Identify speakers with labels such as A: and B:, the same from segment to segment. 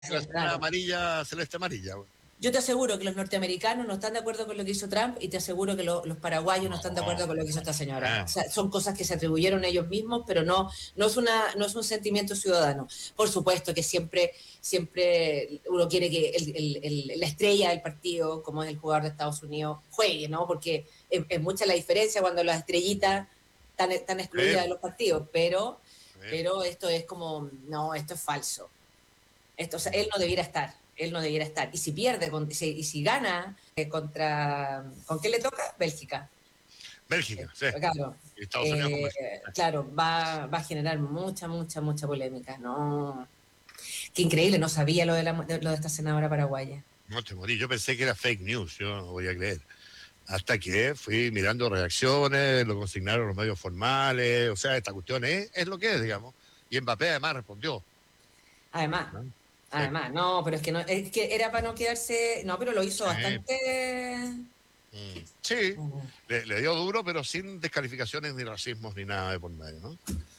A: la señora
B: Claro.
A: amarilla, celeste amarilla. Güey.
B: Yo te aseguro que los norteamericanos no están de acuerdo con lo que hizo Trump y te aseguro que los paraguayos no están de acuerdo con lo que hizo esta señora. O sea, son cosas que se atribuyeron ellos mismos, pero no es un sentimiento ciudadano. Por supuesto que siempre uno quiere que la estrella del partido, como es el jugador de Estados Unidos, juegue, ¿no? Porque es mucha la diferencia cuando las estrellitas están excluidas de los partidos, pero esto es como, no, esto es falso. Esto, o sea, él no debiera estar. Y si pierde, y si gana ¿con qué le toca? Bélgica.
A: Bélgica, sí.
B: Claro,
A: Estados Unidos con Bélgica.
B: claro, va a generar mucha polémica, ¿no? Qué increíble, no sabía lo de esta senadora paraguaya.
A: No te morí, yo pensé que era fake news, yo no voy a creer. Hasta que fui mirando reacciones, lo consignaron los medios formales, o sea, esta cuestión es lo que es, digamos. Y Mbappé además respondió.
B: Además,
A: ¿No? Sí.
B: no, pero es que era para no quedarse, no, pero lo hizo
A: Sí.
B: bastante.
A: Sí, le dio duro, pero sin descalificaciones ni racismos ni nada de por medio, ¿no?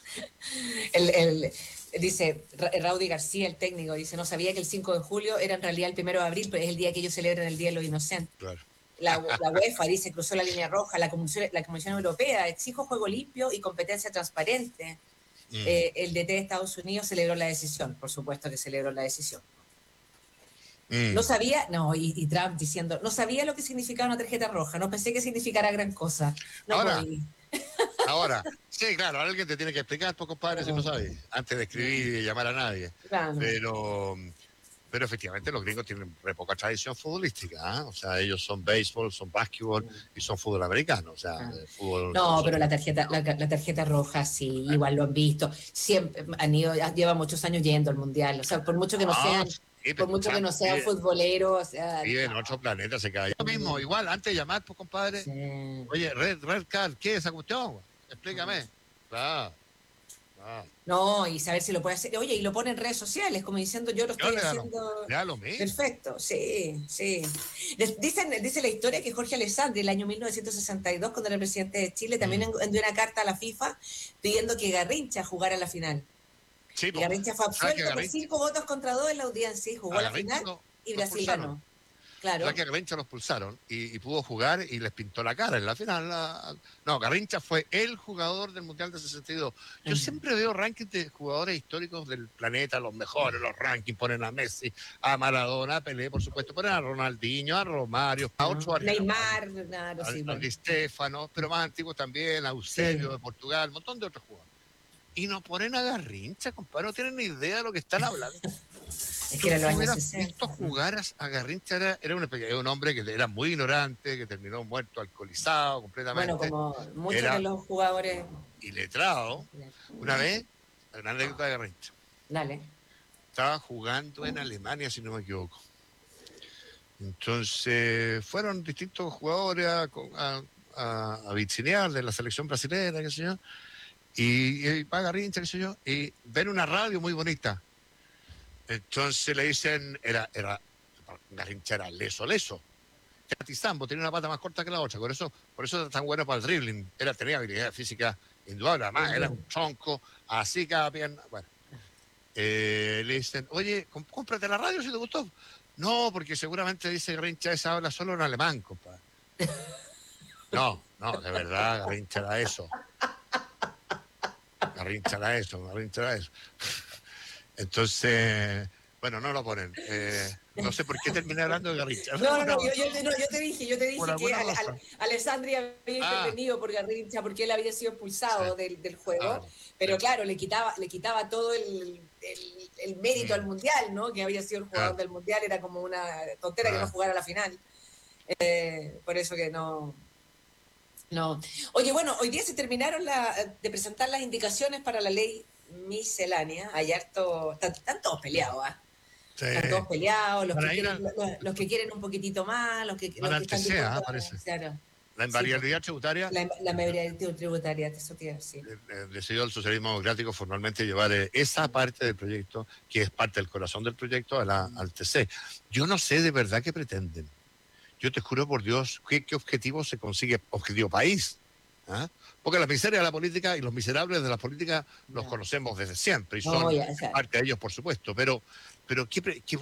B: Dice Raudy García, el técnico, dice, no sabía que el 5 de julio era en realidad el 1 de abril, pero es el día que ellos celebran el Día de los Inocentes.
A: Claro.
B: La UEFA dice, cruzó la línea roja, la Comisión Europea exijo juego limpio y competencia transparente. El DT de Estados Unidos celebró la decisión, por supuesto que celebró la decisión. No sabía, y Trump diciendo, no sabía lo que significaba una tarjeta roja, no pensé que significara gran cosa. No
A: Ahora, sí, claro, alguien te tiene que explicar, pues, compadre, si no sabes, antes de escribir y llamar a nadie. Claro. Pero efectivamente los gringos tienen re poca tradición futbolística, ¿eh? O sea, ellos son béisbol, son básquetbol y son fútbol americano, o sea, fútbol.
B: No, pero la tarjeta roja sí, igual lo han visto, siempre lleva muchos años yendo al mundial, o sea, por mucho que no sean. Sí, por mucho que no sea futbolero, o sea.
A: Vive en otro planeta, se cae. Yo mismo, igual, antes de llamar, pues, compadre. Sí. Oye, Red Card, ¿qué es esa cuestión? Explícame. Claro.
B: No, y saber si lo puede hacer. Oye, y lo pone en redes sociales, como diciendo, yo lo estoy haciendo.
A: Ya lo mismo.
B: Perfecto, sí. Dice la historia que Jorge Alessandri, el año 1962, cuando era presidente de Chile, también envió una carta a la FIFA pidiendo que Garrincha jugara la final. Sí, y Garrincha fue absuelto por 5 votos contra 2 en la audiencia y jugó la final y Brasil ganó. Claro.
A: Ya que a Garrincha los pulsaron y pudo jugar y les pintó la cara en la final. No, Garrincha fue el jugador del Mundial de 62. Yo siempre veo rankings de jugadores históricos del planeta, los mejores, los rankings, ponen a Messi, a Maradona, a Pelé, por supuesto, ponen a Ronaldinho, a Romario, a otros
B: Neymar,
A: a Di Stéfano, pero más antiguos también, a Eusebio de Portugal, un montón de otros jugadores. Y no ponen a Garrincha, compadre, no tienen ni idea de lo que están hablando.
B: Es que era los años 60.
A: Visto jugar a Garrincha era un hombre que era muy ignorante, que terminó muerto, alcoholizado completamente.
B: Bueno, como muchos de los jugadores.
A: Iletrado. Una vez, la anécdota de Garrincha.
B: Dale.
A: Estaba jugando en Alemania, si no me equivoco. Entonces, fueron distintos jugadores a vicinear de la selección brasileña, qué sé yo. Y va Garrincha, qué sé yo, y ven una radio muy bonita. Entonces le dicen, Garrincha era leso. Era Tizambo, tenía una pata más corta que la otra, por eso era tan bueno para el dribbling. Tenía habilidad física indudable, además era un tronco, así cada pierna. Bueno, le dicen, oye, cómprate la radio si te gustó. No, porque seguramente dice Garrincha, esa habla solo en alemán, compadre. No, de verdad, Garrincha era eso. Garrincha era eso. Entonces, bueno, no lo ponen. No sé por qué terminé hablando de Garrincha.
B: No, yo te dije que Alessandri había intervenido por Garrincha porque él había sido expulsado del juego, pero claro, le quitaba todo el mérito al Mundial, ¿no? Que había sido el jugador del Mundial, era como una tontera que no jugara la final. Por eso que no. Oye, bueno, hoy día se terminaron de presentar las indicaciones para la ley miscelánea. Hay están todos peleados, ¿ah? Sí. Están todos peleados, los que quieren un poquitito más, los que están
A: parece. Claro. La invariabilidad tributaria.
B: La invariabilidad tributaria, eso tiene, sí.
A: Decidió el socialismo democrático formalmente llevar esa parte del proyecto, que es parte del corazón del proyecto, al TC. Yo no sé de verdad qué pretenden. Yo te juro por Dios, ¿qué objetivo se consigue? Objetivo país. ¿Ah? Porque la miseria de la política y los miserables de la política los conocemos desde siempre y son parte de ellos, por supuesto, pero pero ¿qué